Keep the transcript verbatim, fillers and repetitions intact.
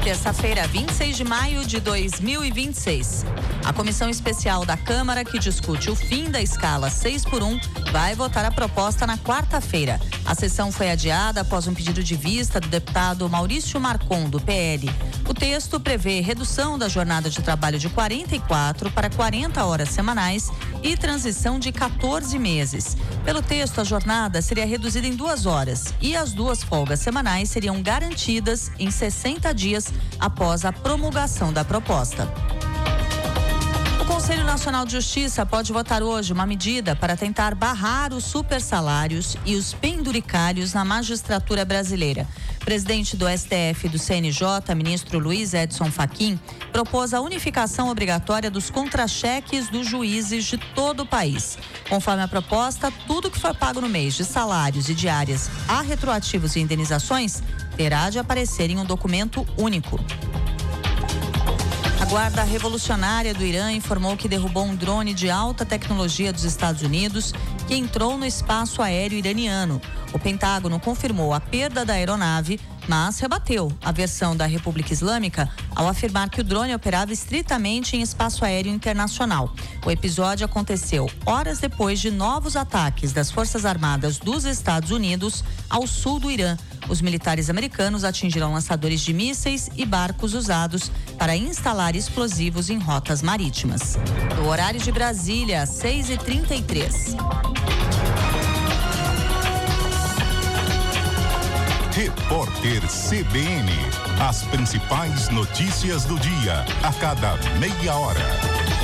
Terça-feira, vinte e seis de maio de dois mil e vinte e seis. A comissão especial da Câmara, que discute o fim da escala seis por um, vai votar a proposta na quarta-feira. A sessão foi adiada após um pedido de vista do deputado Maurício Marcon, do P L. O texto prevê redução da jornada de trabalho de quarenta e quatro para quarenta horas semanais e transição de quatorze meses. Pelo texto, a jornada seria reduzida em duas horas e as duas folgas semanais seriam garantidas em sessenta dias após a promulgação da proposta. O Conselho Nacional de Justiça pode votar hoje uma medida para tentar barrar os supersalários e os penduricários na magistratura brasileira. O presidente do S T F e do C N J, ministro Luiz Edson Fachin, propôs a unificação obrigatória dos contra-cheques dos juízes de todo o país. Conforme a proposta, tudo que for pago no mês de salários e diárias a retroativos e indenizações terá de aparecer em um documento único. A Guarda Revolucionária do Irã informou que derrubou um drone de alta tecnologia dos Estados Unidos que entrou no espaço aéreo iraniano. O Pentágono confirmou a perda da aeronave, mas rebateu a versão da República Islâmica ao afirmar que o drone operava estritamente em espaço aéreo internacional. O episódio aconteceu horas depois de novos ataques das Forças Armadas dos Estados Unidos ao sul do Irã. Os militares americanos atingiram lançadores de mísseis e barcos usados para instalar explosivos em rotas marítimas. No horário de Brasília, seis e trinta e três. Repórter C B N. As principais notícias do dia, a cada meia hora.